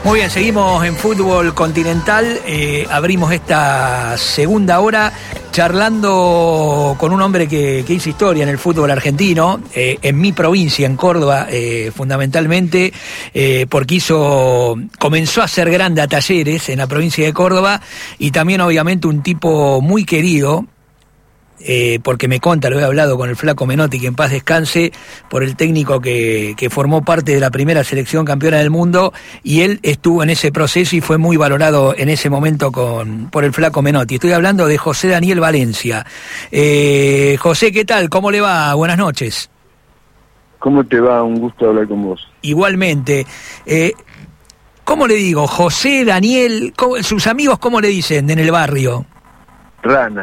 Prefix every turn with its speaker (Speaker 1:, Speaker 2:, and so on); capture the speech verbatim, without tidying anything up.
Speaker 1: Muy bien, seguimos en fútbol continental, eh, abrimos esta segunda hora charlando con un hombre que, que hizo historia en el fútbol argentino, eh, en mi provincia, en Córdoba, eh, fundamentalmente, eh, porque hizo, comenzó a ser grande a Talleres en la provincia de Córdoba, y también obviamente un tipo muy querido, Eh, porque me conta, lo he hablado con el Flaco Menotti, que en paz descanse, por el técnico que, que formó parte de la primera selección campeona del mundo, y él estuvo en ese proceso y fue muy valorado en ese momento con por el Flaco Menotti. Estoy hablando de José Daniel Valencia. Eh, José, ¿qué tal? ¿Cómo le va? Buenas noches.
Speaker 2: ¿Cómo te va? Un gusto hablar con vos.
Speaker 1: Igualmente. Eh, ¿Cómo le digo? José, Daniel, ¿cómo, sus amigos cómo le dicen en el barrio?
Speaker 2: Rana.